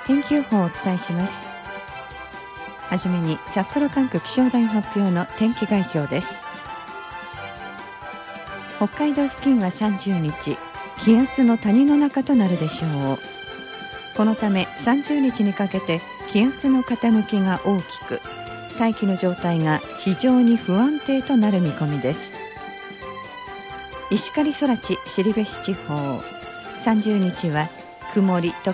天気予報をお伝えします。はじめに札幌管区気象台発表の天気概況です。北海道付近は30日、気圧の谷の中となるでしょう。このため30日にかけて気圧の傾きが大きく、大気の状態が非常に不安定となる見込みです。石狩空知後志地方、30日は曇り時